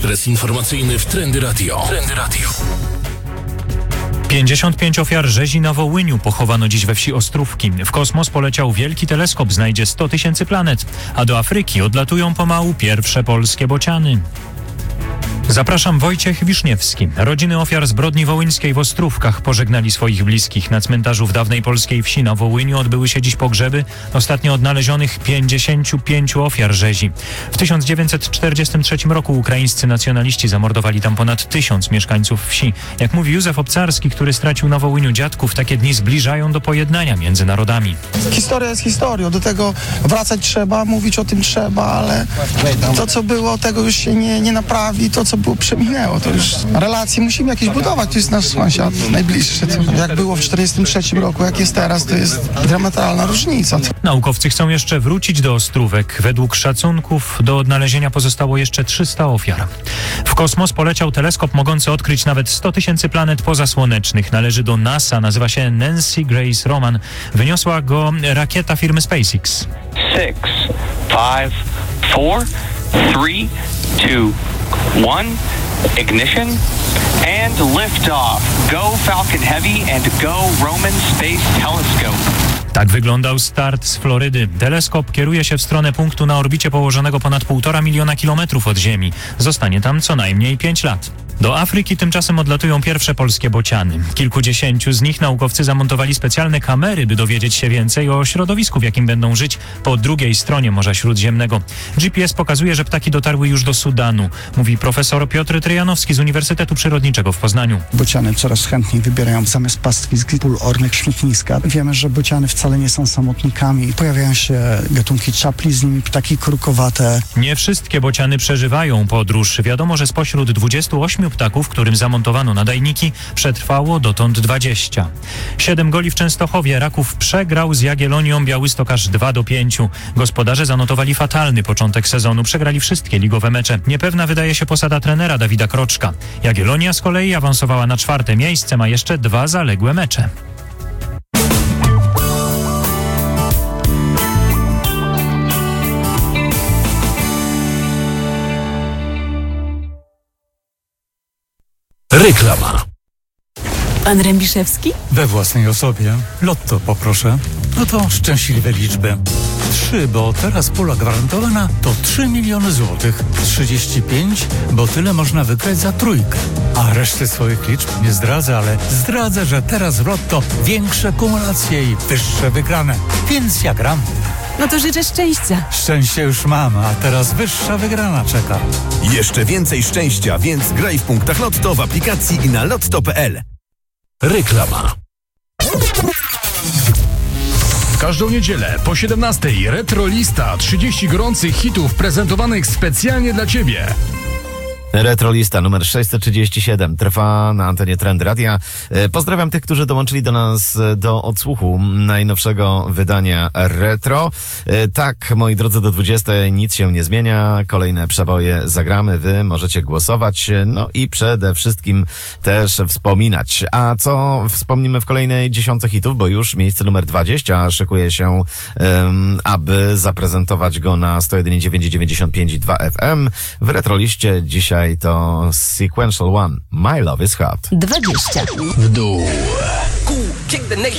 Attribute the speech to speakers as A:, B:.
A: Ekspres informacyjny w Trendy Radio.
B: 55 ofiar rzezi na Wołyniu pochowano dziś we wsi Ostrówki. W kosmos poleciał wielki teleskop, znajdzie 100 000 planet, a do Afryki odlatują pomału pierwsze polskie bociany. Zapraszam, Wojciech Wiszniewski. Rodziny ofiar zbrodni wołyńskiej w Ostrówkach pożegnali swoich bliskich. Na cmentarzu w dawnej polskiej wsi na Wołyniu odbyły się dziś pogrzeby ostatnio odnalezionych 55 ofiar rzezi. W 1943 roku ukraińscy nacjonaliści zamordowali tam ponad 1000 mieszkańców wsi. Jak mówi Józef Obcarski, który stracił na Wołyniu dziadków, takie dni zbliżają do pojednania między narodami.
C: Historia jest historią, do tego wracać trzeba, mówić o tym trzeba, ale to, co było, tego już się nie naprawi, to, co było, przeminęło. To już relacje musimy jakieś budować. To jest nasz sąsiad najbliższy. To jak było w 1943 roku, jak jest teraz, to jest diametralna różnica.
B: Naukowcy chcą jeszcze wrócić do Ostrówek. Według szacunków do odnalezienia pozostało jeszcze 300 ofiar. W kosmos poleciał teleskop mogący odkryć nawet 100 000 planet pozasłonecznych. Należy do NASA, nazywa się Nancy Grace Roman. Wyniosła go rakieta firmy SpaceX.
D: 6, 5, 4, 3, 2, 1, ignition, and liftoff. Go Falcon Heavy and go Roman Space Telescope.
B: Tak wyglądał start z Florydy. Teleskop kieruje się w stronę punktu na orbicie położonego ponad 1,5 miliona kilometrów od Ziemi. Zostanie tam co najmniej 5 lat. Do Afryki tymczasem odlatują pierwsze polskie bociany. Kilkudziesięciu z nich naukowcy zamontowali specjalne kamery, by dowiedzieć się więcej o środowisku, w jakim będą żyć po drugiej stronie Morza Śródziemnego. GPS pokazuje, że ptaki dotarły już do Sudanu, mówi profesor Piotr Tryjanowski z Uniwersytetu Przyrodniczego w Poznaniu.
E: Bociany coraz chętniej wybierają zamiast pastwisk pól ornych śmietniska. Wiemy, że bociany wcale nie są samotnikami. Pojawiają się gatunki czapli, z nimi ptaki krukowate.
B: Nie wszystkie bociany przeżywają podróż. Wiadomo, że spośród 28 ptaków, którym zamontowano nadajniki, przetrwało dotąd 20. 7 goli w Częstochowie. Raków przegrał z Jagiellonią Białystok aż 2-5. Gospodarze zanotowali fatalny początek sezonu. Przegrali wszystkie ligowe mecze. Niepewna wydaje się posada trenera Dawida Kroczka. Jagiellonia z kolei awansowała na 4. miejsce, ma jeszcze 2 zaległe mecze.
A: Reklama.
F: Pan Rębiszewski?
G: We własnej osobie. Lotto poproszę. No to szczęśliwe liczby. 3, bo teraz pula gwarantowana to 3 miliony złotych. 35, bo tyle można wygrać za trójkę. A reszty swoich liczb nie zdradzę, ale zdradzę, że teraz w Lotto większe kumulacje i wyższe wygrane. Więc ja gram.
F: No to życzę szczęścia.
G: Szczęście już mam, a teraz wyższa wygrana czeka.
H: Jeszcze więcej szczęścia, więc graj w punktach Lotto w aplikacji i na lotto.pl.
A: Reklama. Każdą niedzielę po 17:00 Retrolista, 30 gorących hitów prezentowanych specjalnie dla Ciebie.
I: Retrolista numer 637 trwa na antenie Trendy Radia. Pozdrawiam tych, którzy dołączyli do nas do odsłuchu najnowszego wydania Retro. Tak, moi drodzy, do 20 nic się nie zmienia. Kolejne przeboje zagramy, wy możecie głosować, no i przede wszystkim też wspominać. A co wspomnimy w kolejnej 10 hitów, bo już miejsce numer 20 szykuje się, aby zaprezentować go na 101,995,2 FM. W Retroliście dzisiaj to Sequential One, My Love is Hot.
F: 20.
A: W dół.
J: Cool, kick the nation.